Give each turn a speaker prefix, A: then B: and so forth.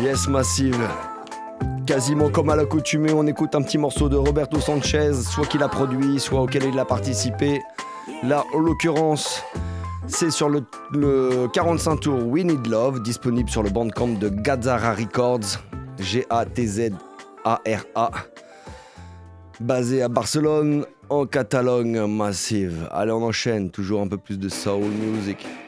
A: Yes, Massive. Quasiment comme à l'accoutumée, on écoute un petit morceau de Roberto Sanchez, soit qu'il a produit, soit auquel il a participé. Là, en l'occurrence, c'est sur le 45 tours We Need Love, disponible sur le bandcamp de Gazzara Records, Gatzara, basé à Barcelone, en Catalogne. Massive. Allez, on enchaîne, toujours un peu plus de soul music.